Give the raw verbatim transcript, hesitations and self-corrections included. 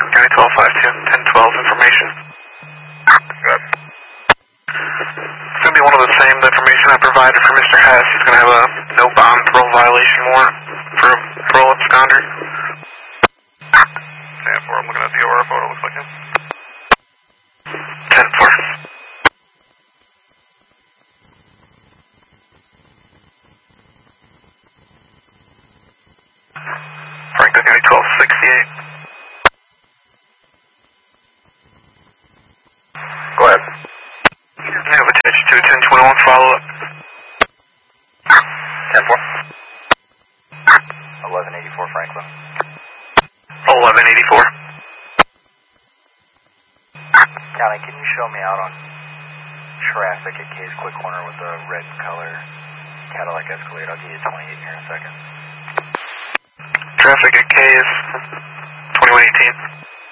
County twelve five two, ten twelve information. Good. It's going to be one of the same information I provided for Mister Hess. He's going to have a no bond parole violation warrant for parole absconder. ten four, I'm looking at the O R photo, looks like him. ten four. Franklin County twelve sixty-eight. Go ahead. I have attention to a ten twenty-one follow-up. ten four. eleven eighty-four Franklin. eleven eighty-four. County, can you show me out on traffic at K's Quick Corner with the red color Cadillac Escalade? I'll give you twenty-eight here in a second. Traffic at K is twenty-one eighteen.